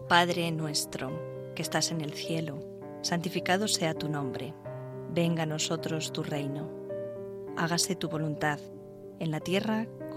Padre nuestro, que estás en el cielo, santificado sea tu nombre. Venga a nosotros tu reino. Hágase tu voluntad, en la tierra